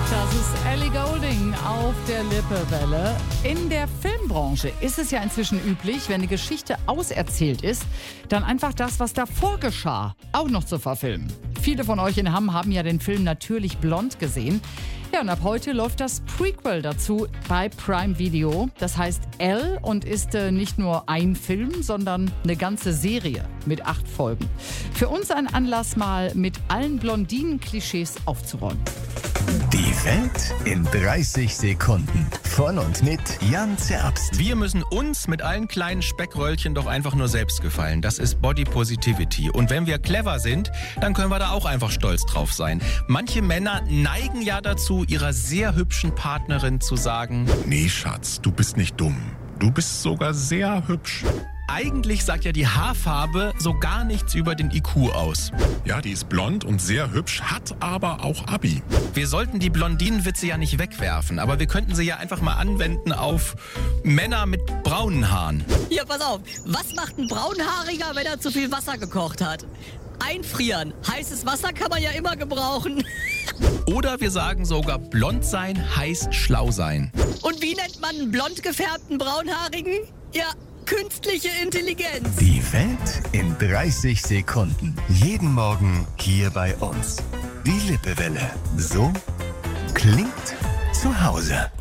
Das ist Ellie Goulding auf der Lippewelle. In der Filmbranche ist es ja inzwischen üblich, wenn eine Geschichte auserzählt ist, dann einfach das, was davor geschah, auch noch zu verfilmen. Viele von euch in Hamm haben ja den Film Natürlich Blond gesehen. Ja, und ab heute läuft das Prequel dazu bei Prime Video. Das heißt Elle und ist nicht nur ein Film, sondern eine ganze Serie mit 8 Folgen. Für uns ein Anlass, mal mit allen Blondinen-Klischees aufzuräumen. Die Welt in 30 Sekunden. Von und mit Jan Zerbst. Wir müssen uns mit allen kleinen Speckröllchen doch einfach nur selbst gefallen. Das ist Body Positivity. Und wenn wir clever sind, dann können wir da auch einfach stolz drauf sein. Manche Männer neigen ja dazu, ihrer sehr hübschen Partnerin zu sagen: Nee, Schatz, du bist nicht dumm. Du bist sogar sehr hübsch. Eigentlich sagt ja die Haarfarbe so gar nichts über den IQ aus. Ja, die ist blond und sehr hübsch, hat aber auch Abi. Wir sollten die Blondinenwitze ja nicht wegwerfen, aber wir könnten sie ja einfach mal anwenden auf Männer mit braunen Haaren. Ja, pass auf. Was macht ein Braunhaariger, wenn er zu viel Wasser gekocht hat? Einfrieren. Heißes Wasser kann man ja immer gebrauchen. Oder wir sagen sogar, blond sein heißt schlau sein. Und wie nennt man einen blond gefärbten Braunhaarigen? Ja, künstliche Intelligenz. Die Welt in 30 Sekunden. Jeden Morgen hier bei uns. Die Lippewelle. So klingt zu Hause.